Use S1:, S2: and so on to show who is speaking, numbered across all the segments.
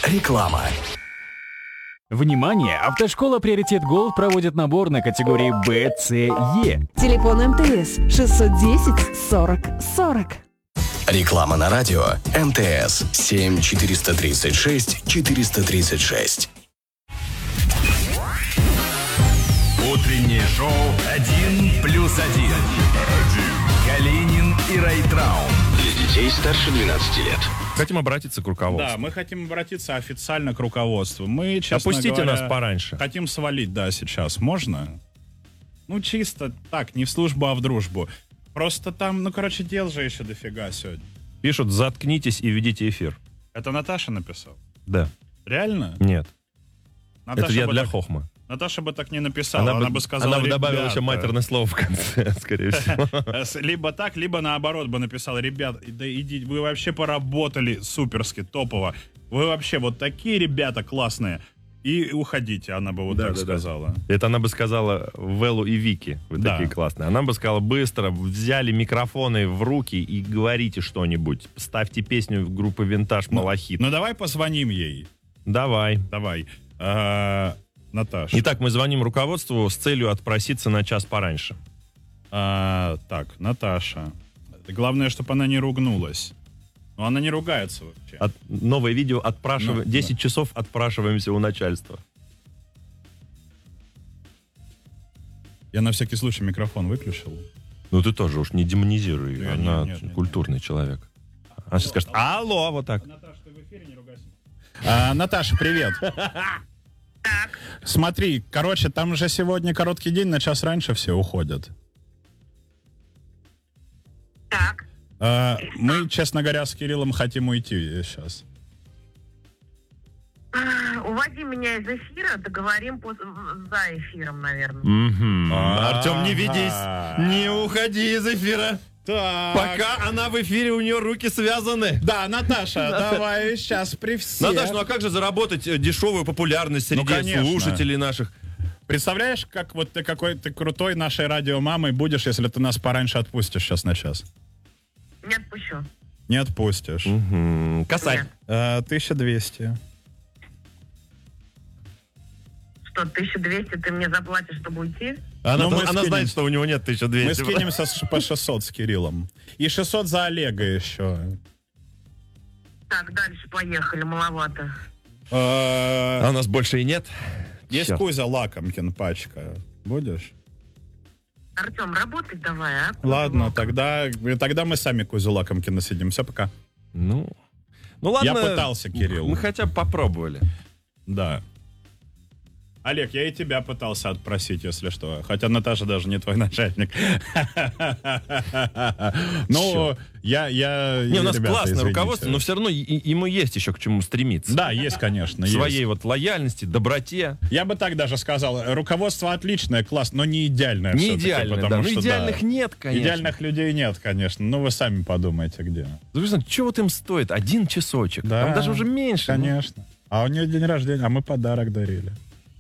S1: Реклама.
S2: Внимание! Автошкола «Приоритет Голд» проводит набор на категории Б, С, Е.
S3: Телефон МТС 610 40 40.
S1: Реклама на радио. МТС 7 436 436.
S4: Утреннее шоу «1+1». Калинин и Райтрау. Для детей старше 12 лет.
S5: Хотим обратиться к руководству.
S6: Да, мы хотим обратиться официально к руководству. Мы, честно
S5: Опустите
S6: говоря,
S5: нас пораньше.
S6: Хотим свалить, да, сейчас. Можно? Ну, чисто так, не в службу, а в дружбу. Просто там, дел же еще дофига сегодня.
S5: Пишут: заткнитесь и ведите эфир.
S6: Это Наташа написала?
S5: Да.
S6: Реально?
S5: Нет.
S6: Наташа
S5: Это я
S6: бы
S5: для
S6: так-
S5: Хохма.
S6: Наташа бы так не написала. Она бы сказала:
S5: она бы добавила
S6: «Ребята».
S5: еще матерное слово в конце, скорее всего.
S6: Либо так, либо наоборот бы написала: ребят, да идите, вы вообще поработали суперски, топово. Вы вообще вот такие ребята классные. И уходите, она бы так сказала.
S5: Это она бы сказала Веллу и Вики. Вы
S6: Да.
S5: такие классные. Она бы сказала: быстро взяли микрофоны в руки и говорите что-нибудь. Ставьте песню группы «Винтаж» «Малахит».
S6: Ну давай позвоним ей.
S5: Давай.
S6: Давай. Наташа.
S5: Итак, мы звоним руководству с целью отпроситься на час пораньше.
S6: Так, Наташа. Главное, чтобы она не ругнулась. Но она не ругается вообще.
S5: Новое видео отпрашиваем. 10 часов отпрашиваемся у начальства.
S6: Я на всякий случай микрофон выключил.
S5: Ну ты тоже уж не демонизируй.
S6: Я
S5: Она
S6: нет.
S5: культурный человек. Она сейчас скажет: алло, вот так.
S6: Наташа, ты в эфире, не ругайся. Наташа, привет.
S7: Так,
S6: Смотри, там же сегодня короткий день, на час раньше все уходят.
S7: так.
S6: Мы, честно говоря, с Кириллом хотим уйти сейчас.
S7: Уводи меня из эфира, договорим за эфиром, наверное.
S5: Артем, не ведись, не уходи из эфира.
S6: Так.
S5: Пока она в эфире, у нее руки связаны.
S6: Да, Наташа, давай сейчас при всех.
S5: Наташа, ну а как же заработать дешевую популярность среди
S6: конечно.
S5: слушателей наших?
S6: Представляешь, как вот ты какой ты крутой нашей радиомамой будешь, если ты нас пораньше отпустишь сейчас на час?
S7: Не отпущу.
S6: Не отпустишь.
S5: Косарь.
S6: 1200.
S7: Что, 1200 ты мне заплатишь, чтобы уйти?
S5: Она,
S6: Ну, мы
S5: она
S6: скинем.
S5: знает, что у него нет 1200.
S6: Мы скинемся по 600 с Кириллом. И 600 за Олега еще.
S7: Так, дальше поехали, маловато.
S5: А у нас больше и нет.
S6: Есть
S5: Всё.
S6: Кузя Лакомкин пачка. Будешь?
S7: Артем, работай давай, а?
S6: Ладно, тогда мы сами Кузю Лакомкина сидим. Все, пока.
S5: Ну ладно.
S6: Я пытался, Кирилл.
S5: Мы хотя бы попробовали.
S6: Да. Олег, я и тебя пытался отпросить, если что. Хотя Наташа даже не твой начальник. Ну, я...
S5: Не, у нас
S6: ребята,
S5: классное
S6: извините.
S5: руководство, но все равно ему есть еще к чему стремиться.
S6: Да, есть, конечно.
S5: Своей
S6: есть.
S5: вот лояльности, доброте.
S6: Я бы так даже сказал. Руководство отличное, класс, но не идеальное.
S5: Не
S6: все-таки,
S5: идеальное, да.
S6: потому
S5: Ну,
S6: что,
S5: идеальных нет, конечно.
S6: Идеальных людей нет, конечно. Ну, вы сами подумайте, где.
S5: Что вот им стоит? 1 часочек.
S6: Да,
S5: Там даже уже меньше.
S6: Конечно. А у нее день рождения, а мы подарок дарили.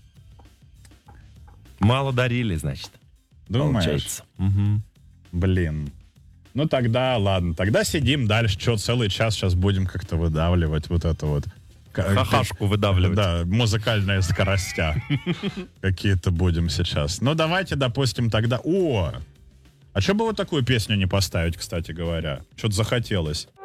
S5: Мало дарили, значит.
S6: Думаешь?
S5: Получается. Мгм.
S6: Блин. Ну тогда, ладно. Тогда сидим дальше. Что, целый час сейчас будем как-то выдавливать вот это вот.
S5: Хахашку выдавливать.
S6: Да, музыкальные скоростя. Какие-то будем сейчас. Ну давайте, допустим, тогда... А что бы вот такую песню не поставить, кстати говоря? Что-то захотелось.